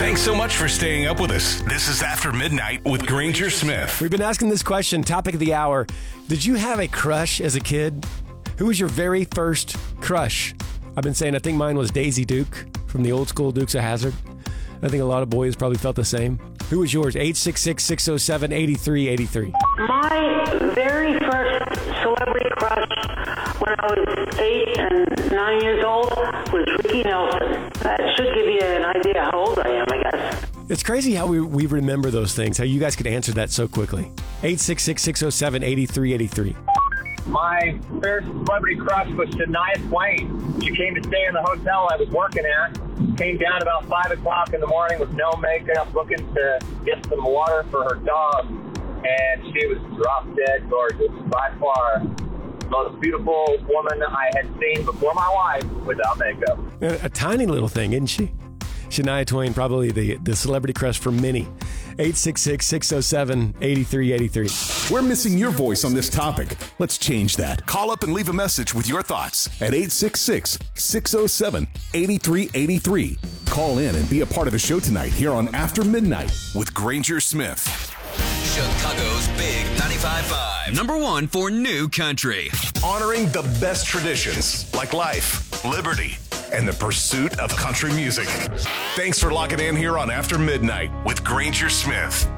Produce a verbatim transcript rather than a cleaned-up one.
Thanks so much for staying up with us. This is After Midnight with Granger Smith. We've been asking this question, topic of the hour. Did you have a crush as a kid? Who was your very first crush? I've been saying I think mine was Daisy Duke from the old school Dukes of Hazzard. I think a lot of boys probably felt the same. Who was yours? eight six six, six oh seven, eight three eight three. My very first celebrity crush when I was eight and nine years old was Ricky Nelson. That should give you an idea how old I am, I guess. It's crazy how we, we remember those things, how you guys could answer that so quickly. eight six six, six oh seven, eight three eight three. My first celebrity crush was Shania Twain. She came to stay in the hotel I was working at. Came down about five o'clock in the morning with no makeup, looking to get some water for her dog. And she was drop dead gorgeous, by far. The most beautiful woman I had seen before my wife without makeup. A, a tiny little thing, isn't she? Shania Twain, probably the, the celebrity crush for many. eight six six, six oh seven, eight three eight three. We're missing your voice on this topic. Let's change that. Call up and leave a message with your thoughts. At eight six six, six oh seven, eight three eight three. Call in and be a part of the show tonight here on After Midnight with Granger Smith. Chicago's Big ninety-five point five. Number one for new country. Honoring the best traditions like life, liberty, and the pursuit of country music. Thanks for locking in here on After Midnight with Granger Smith.